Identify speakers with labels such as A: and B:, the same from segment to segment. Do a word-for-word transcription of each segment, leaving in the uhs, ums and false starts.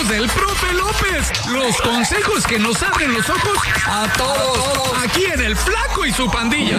A: del profe López. Los consejos que nos abren los ojos a todos. Aquí en El Flaco y su pandilla.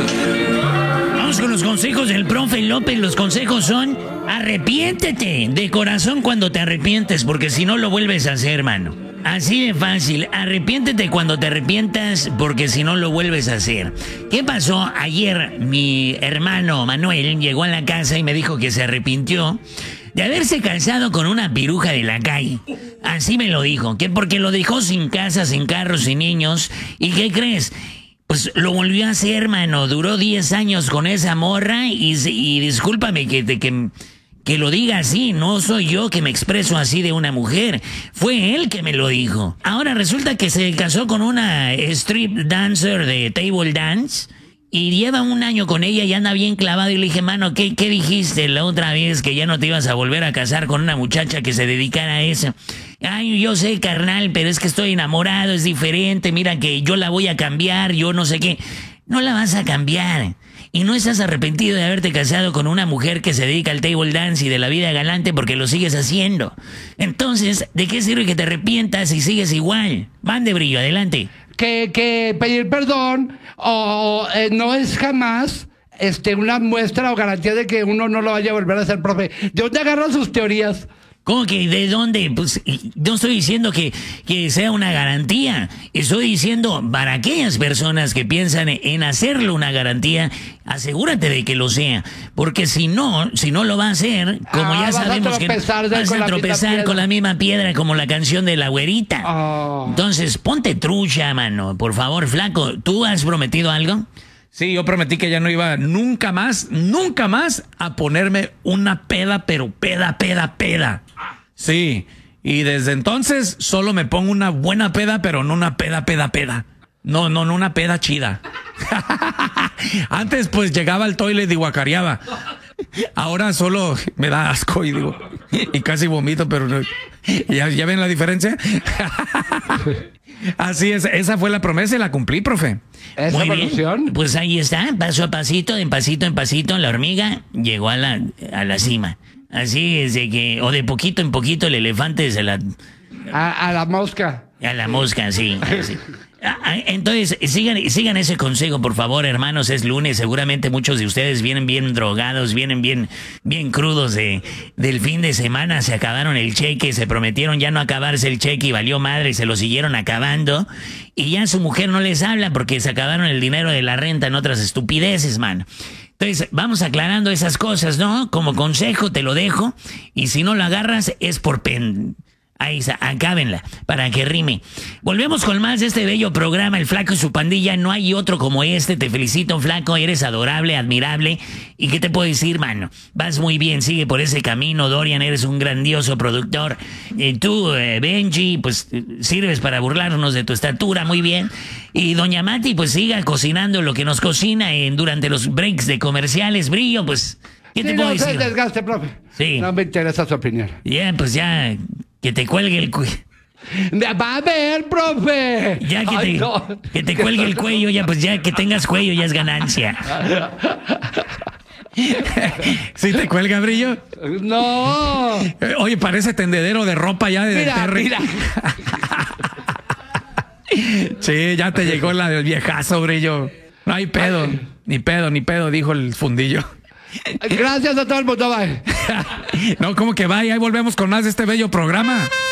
B: Vamos con los consejos del profe López. Los consejos son: arrepiéntete de corazón cuando te arrepientes, porque si no lo vuelves a hacer, mano. Así de fácil. Arrepiéntete cuando te arrepientas, porque si no lo vuelves a hacer. ¿Qué pasó? Ayer mi hermano Manuel llegó a la casa y me dijo que se arrepintió de haberse casado con una piruja de la calle. Así me lo dijo, que porque lo dejó sin casa, sin carros, sin niños. ¿Y qué crees? Pues lo volvió a hacer, hermano. Duró diez años con esa morra y, y discúlpame que, que, que lo diga así. No soy yo que me expreso así de una mujer. Fue él que me lo dijo. Ahora resulta que se casó con una strip dancer de table dance. Y lleva un año con ella y anda bien clavado. Y le dije, mano, ¿qué, ¿qué dijiste la otra vez? Que ya no te ibas a volver a casar con una muchacha que se dedicara a eso. Ay, yo sé, carnal, pero es que estoy enamorado, es diferente. Mira que yo la voy a cambiar, yo no sé qué. No la vas a cambiar. Y no estás arrepentido de haberte casado con una mujer que se dedica al table dance y de la vida galante porque lo sigues haciendo. Entonces, ¿de qué sirve que te arrepientas si sigues igual? Van de Brillo, adelante.
C: Que, que pedir perdón o eh, no es jamás este, una muestra o garantía de que uno no lo vaya a volver a hacer, profe. ¿De dónde agarran sus teorías?
B: ¿Cómo que de dónde? Pues no estoy diciendo que, que sea una garantía. Estoy diciendo para aquellas personas que piensan en hacerlo una garantía, asegúrate de que lo sea. Porque si no, si no lo va a hacer, como
C: Ah,
B: ya
C: vas a
B: sabemos que
C: tropezar de-
B: vas
C: con
B: a
C: la misma
B: tropezar
C: piedra.
B: con la misma piedra como la canción de la güerita.
C: Oh.
B: Entonces, ponte trucha, mano. Por favor, flaco, ¿tú has prometido algo?
A: Sí, yo prometí que ya no iba nunca más, nunca más a ponerme una peda, pero peda, peda, peda. Sí, y desde entonces solo me pongo una buena peda, pero no una peda, peda, peda. No, no, no una peda chida. Antes pues llegaba al toilet y guacareaba. Ahora solo me da asco y digo, y casi vomito, pero no. ¿Ya, ya ven la diferencia? Así es, esa fue la promesa y la cumplí, profe.
C: ¿Es
B: Muy bien.
C: evolución?
B: Pues ahí está, paso a pasito, en pasito en pasito, la hormiga llegó a la, a la cima. Así es de que, o de poquito en poquito el elefante se la...
C: A, a la mosca.
B: A la mosca, sí. sí. Ah, ah, Entonces, sigan, sigan ese consejo, por favor, hermanos. Es lunes, seguramente muchos de ustedes vienen bien drogados, vienen bien, bien crudos de, del fin de semana. Se acabaron el cheque, se prometieron ya no acabarse el cheque y valió madre, se lo siguieron acabando. Y ya su mujer no les habla porque se acabaron el dinero de la renta en otras estupideces, man. Entonces, vamos aclarando esas cosas, ¿no? Como consejo te lo dejo. Y si no lo agarras, es por pen... Ahí está, acábenla, para que rime. Volvemos con más de este bello programa, El Flaco y su pandilla. No hay otro como este. Te felicito, Flaco. Eres adorable, admirable. ¿Y qué te puedo decir, mano? Vas muy bien, sigue por ese camino. Dorian, eres un grandioso productor. Eh, tú, eh, Benji, pues eh, sirves para burlarnos de tu estatura, muy bien. Y doña Mati, pues siga cocinando lo que nos cocina en, durante los breaks de comerciales. Brillo, pues, ¿qué te
C: Sí,
B: puedo
C: no se
B: decir?
C: desgaste, profe.
B: Sí.
C: No me interesa su opinión.
B: Ya, pues ya, que te cuelgue el cuello.
C: Va a ver, profe.
B: Ya que
C: Ay,
B: te,
C: no.
B: que te cuelgue el cuello, ya pues ya que tengas cuello ya es ganancia.
A: ¿Sí te cuelga, Brillo?
C: No.
A: Eh, Oye, parece tendedero de ropa ya de
C: Mira,
A: Terry.
C: mira.
A: Sí, ya te llegó la del viejazo, Brillo. No hay pedo, ni pedo, ni pedo, dijo el fundillo.
C: Gracias a todo el mundo, bye.
A: No, como que vaya, ahí volvemos con más de este bello programa.